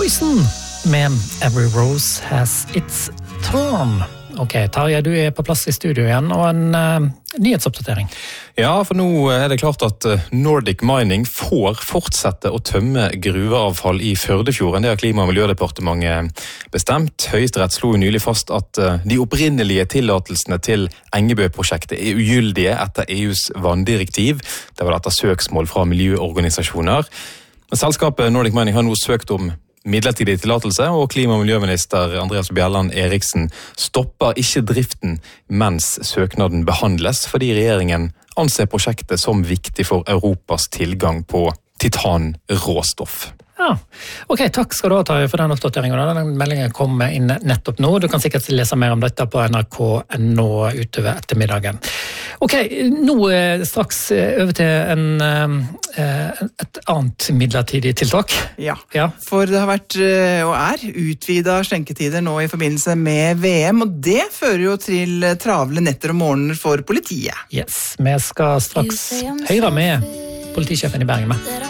Poison med Every Rose Has Its Thorn. Ok, Tarjei, du på plass i studio igjen, og en nyhetsoppdatering. Ja, for nå det klart at Nordic Mining får fortsette å tømme gruveavfall i Førdefjorden. Det har Klima- og miljødepartementet bestemt. Høyesterett slo jo nylig fast at de opprinnelige tillatelsene til Engebø-prosjektet ugyldige etter EUs vanndirektiv. Det var dette søksmål fra miljøorganisasjoner. Men selskapet Nordic Mining har nå søkt om midlertidig tillatelse, og klima- og miljøminister Andreas Bjelland Eriksen stopper ikke driften mens søknaden behandles, fordi regjeringen anser prosjektet som viktig for Europas tilgang på titanråstoff. Ja, ok, takk skal du ha, Tarjei, for den oppdateringen. Den meldingen kom inn nettopp nå. Du kan sikkert lese mer om dette på NRK.no utover ettermiddagen. Ok, nå straks over til et annet midlertidig tiltak. Ja, for det har vært og utvidet skjenketider nå i forbindelse med VM, og det fører jo til travle netter og morgener for politiet. Yes, vi skal straks høre med politisjefen i Bergen med.